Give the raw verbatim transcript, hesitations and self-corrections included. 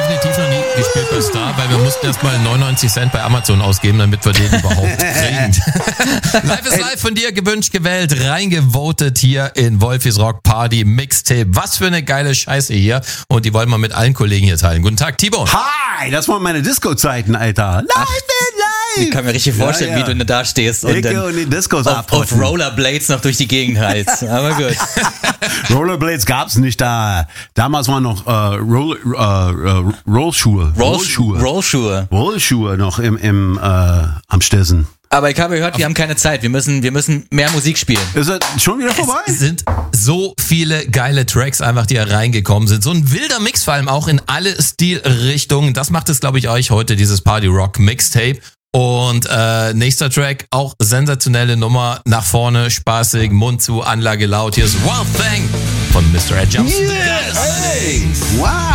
definitiv noch nie gespielt bei Star, weil wir mussten erstmal neunundneunzig Cent bei Amazon ausgeben, damit wir den überhaupt kriegen. Live ist live von dir gewünscht, gewählt, reingevotet hier in Wolfis Rock Party Mixtape. Was für eine geile Scheiße hier. Und die wollen wir mit allen Kollegen hier teilen. Guten Tag, Tibor. Hi, das waren meine Disco-Zeiten, Alter. Live in Ich kann mir richtig vorstellen, ja, ja. wie du da stehst und Ecke dann und die Discos auf, auf Rollerblades noch durch die Gegend heizt. Aber gut. Rollerblades gab's nicht da. Damals waren noch äh, Roll, äh, Rollschuhe. Rollschuhe. Rollschuhe. Rollschuhe noch im, im äh, am Stessen. Aber ich habe gehört, wir haben keine Zeit. Wir müssen, wir müssen mehr Musik spielen. Ist das schon wieder vorbei? Es sind so viele geile Tracks einfach, die hier reingekommen sind. So ein wilder Mix, vor allem auch in alle Stilrichtungen. Das macht es, glaube ich, euch heute, dieses Party Rock Mixtape. Und äh, nächster Track, auch sensationelle Nummer, nach vorne, spaßig, Mund zu, Anlage laut. Hier ist Wild Thing von Mister Ed Jumps. Yes. Hey. Wow.